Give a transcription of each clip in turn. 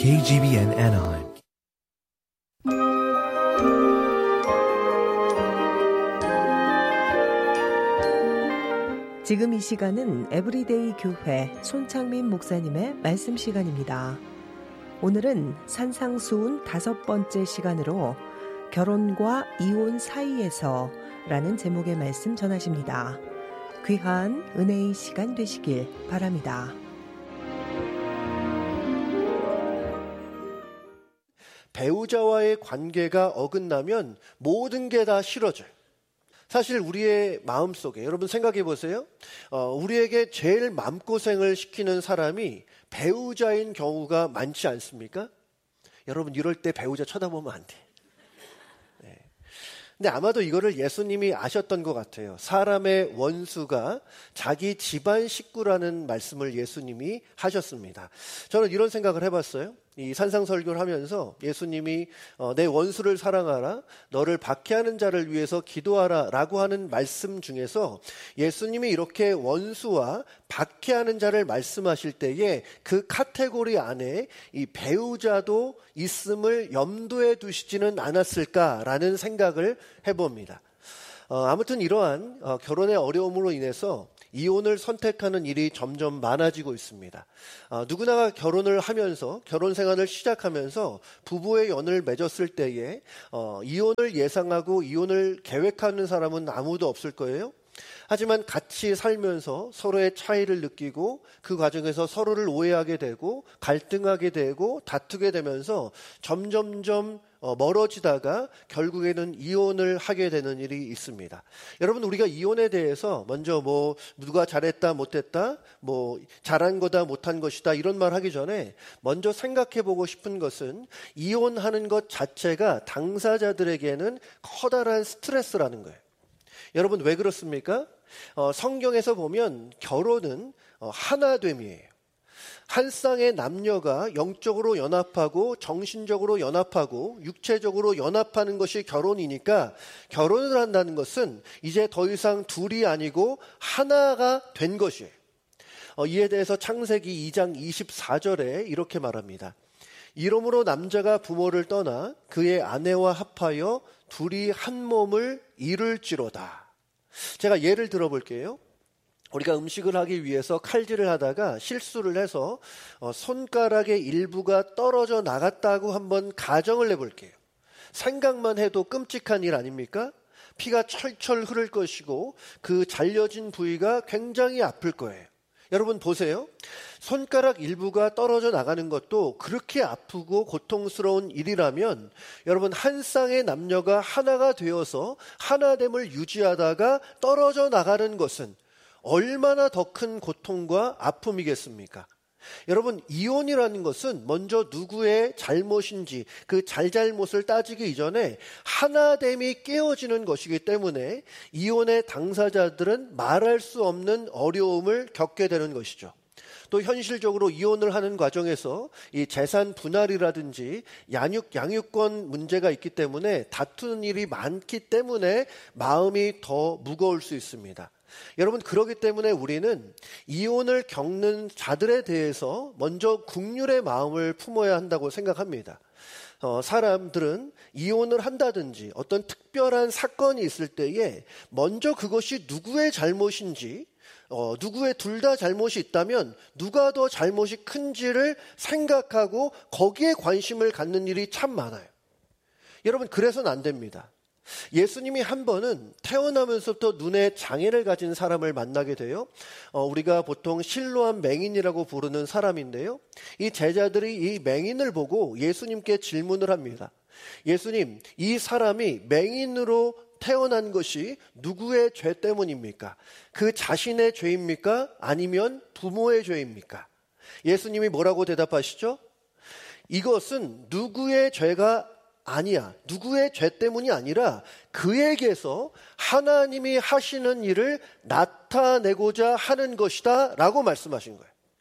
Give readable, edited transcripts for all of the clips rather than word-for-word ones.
KGBN Anaheim. 지금 이 시간은 에브리데이 교회 손창민 목사님의 말씀 시간입니다. 오늘은 산상수훈 5번째 시간으로 결혼과 이혼 사이에서 라는 제목의 말씀 전하십니다. 귀한 은혜의 시간 되시길 바랍니다. 배우자와의 관계가 어긋나면 모든 게 다 싫어져요. 사실 우리의 마음속에 여러분 생각해 보세요. 우리에게 제일 마음고생을 시키는 사람이 배우자인 경우가 많지 않습니까? 여러분 이럴 때 배우자 쳐다보면 안 돼. 네. 근데 아마도 이거를 예수님이 아셨던 것 같아요. 사람의 원수가 자기 집안 식구라는 말씀을 예수님이 하셨습니다. 저는 이런 생각을 해봤어요. 이 산상설교를 하면서 예수님이 내 원수를 사랑하라, 너를 박해하는 자를 위해서 기도하라 라고 하는 말씀 중에서 예수님이 이렇게 원수와 박해하는 자를 말씀하실 때에 그 카테고리 안에 이 배우자도 있음을 염두에 두시지는 않았을까라는 생각을 해봅니다. 아무튼 이러한 결혼의 어려움으로 인해서 이혼을 선택하는 일이 점점 많아지고 있습니다. 누구나가 결혼을 하면서 결혼 생활을 시작하면서 부부의 연을 맺었을 때에 이혼을 예상하고 이혼을 계획하는 사람은 아무도 없을 거예요. 하지만 같이 살면서 서로의 차이를 느끼고 그 과정에서 서로를 오해하게 되고 갈등하게 되고 다투게 되면서 점점점 멀어지다가 결국에는 이혼을 하게 되는 일이 있습니다. 여러분 우리가 이혼에 대해서 먼저 누가 잘했다 못했다 잘한 거다 못한 것이다 이런 말 하기 전에 먼저 생각해 보고 싶은 것은 이혼하는 것 자체가 당사자들에게는 커다란 스트레스라는 거예요. 여러분 왜 그렇습니까? 성경에서 보면 결혼은 하나됨이에요. 한 쌍의 남녀가 영적으로 연합하고 정신적으로 연합하고 육체적으로 연합하는 것이 결혼이니까 결혼을 한다는 것은 이제 더 이상 둘이 아니고 하나가 된 것이에요. 이에 대해서 창세기 2장 24절에 이렇게 말합니다. 이러므로 남자가 부모를 떠나 그의 아내와 합하여 둘이 한 몸을 이룰지로다. 제가 예를 들어볼게요. 우리가 음식을 하기 위해서 칼질을 하다가 실수를 해서 손가락의 일부가 떨어져 나갔다고 한번 가정을 해볼게요. 생각만 해도 끔찍한 일 아닙니까? 피가 철철 흐를 것이고 그 잘려진 부위가 굉장히 아플 거예요. 여러분 보세요. 손가락 일부가 떨어져 나가는 것도 그렇게 아프고 고통스러운 일이라면 여러분 한 쌍의 남녀가 하나가 되어서 하나됨을 유지하다가 떨어져 나가는 것은 얼마나 더 큰 고통과 아픔이겠습니까? 여러분 이혼이라는 것은 먼저 누구의 잘못인지 그 잘잘못을 따지기 이전에 하나됨이 깨어지는 것이기 때문에 이혼의 당사자들은 말할 수 없는 어려움을 겪게 되는 것이죠. 또 현실적으로 이혼을 하는 과정에서 이 재산 분할이라든지 양육권 문제가 있기 때문에 다투는 일이 많기 때문에 마음이 더 무거울 수 있습니다. 여러분 그렇기 때문에 우리는 이혼을 겪는 자들에 대해서 먼저 긍휼의 마음을 품어야 한다고 생각합니다. 사람들은 이혼을 한다든지 어떤 특별한 사건이 있을 때에 먼저 그것이 누구의 잘못인지 누구의 둘 다 잘못이 있다면 누가 더 잘못이 큰지를 생각하고 거기에 관심을 갖는 일이 참 많아요. 여러분 그래서는 안 됩니다. 예수님이 한 번은 태어나면서부터 눈에 장애를 가진 사람을 만나게 돼요. 우리가 보통 실로암 맹인이라고 부르는 사람인데요. 이 제자들이 이 맹인을 보고 예수님께 질문을 합니다. 예수님, 이 사람이 맹인으로 태어난 것이 누구의 죄 때문입니까? 그 자신의 죄입니까? 아니면 부모의 죄입니까? 예수님이 뭐라고 대답하시죠? 이것은 누구의 죄가 아니야. 누구의 죄 때문이 아니라 그에게서 하나님이 하시는 일을 나타내고자 하는 것이다 라고 말씀하신 거예요.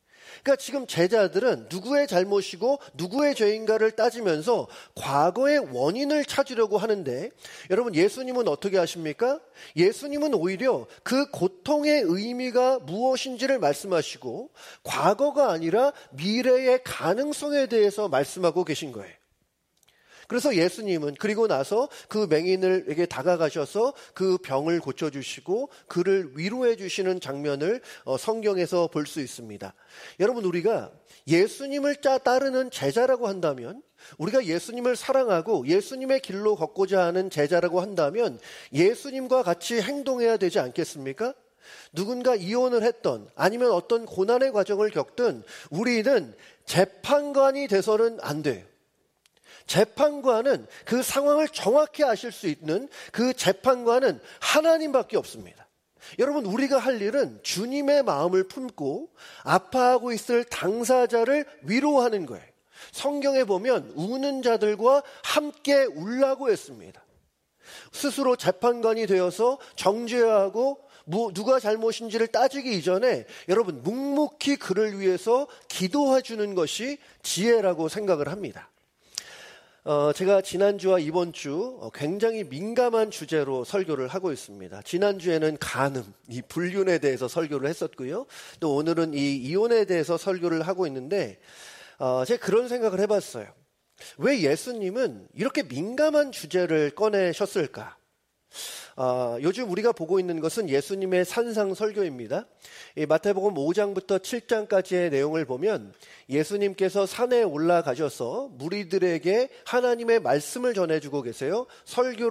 그러니까 지금 제자들은 누구의 잘못이고 누구의 죄인가를 따지면서 과거의 원인을 찾으려고 하는데, 여러분 예수님은 어떻게 하십니까? 예수님은 오히려 그 고통의 의미가 무엇인지를 말씀하시고 과거가 아니라 미래의 가능성에 대해서 말씀하고 계신 거예요. 그래서 예수님은 그리고 나서 그 맹인에게 다가가셔서 그 병을 고쳐주시고 그를 위로해 주시는 장면을 성경에서 볼 수 있습니다. 여러분, 우리가 예수님을 따르는 제자라고 한다면, 우리가 예수님을 사랑하고 예수님의 길로 걷고자 하는 제자라고 한다면 예수님과 같이 행동해야 되지 않겠습니까? 누군가 이혼을 했던, 아니면 어떤 고난의 과정을 겪든 우리는 재판관이 돼서는 안 돼요. 재판관은 그 상황을 정확히 아실 수 있는 그 재판관은 하나님밖에 없습니다. 여러분, 우리가 할 일은 주님의 마음을 품고 아파하고 있을 당사자를 위로하는 거예요. 성경에 보면 우는 자들과 함께 울라고 했습니다. 스스로 재판관이 되어서 정죄하고 누가 잘못인지를 따지기 이전에 여러분 묵묵히 그를 위해서 기도해 주는 것이 지혜라고 생각을 합니다. 제가 지난주와 이번 주 굉장히 민감한 주제로 설교를 하고 있습니다. 지난주에는 간음, 이 불륜에 대해서 설교를 했었고요. 또 오늘은 이 이혼에 대해서 설교를 하고 있는데 제가 그런 생각을 해봤어요. 왜 예수님은 이렇게 민감한 주제를 꺼내셨을까? 요즘 우리가 보고 있는 것은 예수님의 산상 설교입니다. 마태복음 5장부터 7장까지의 내용을 보면 예수님께서 산에 올라가셔서 무리들에게 하나님의 말씀을 전해주고 계세요. 설교를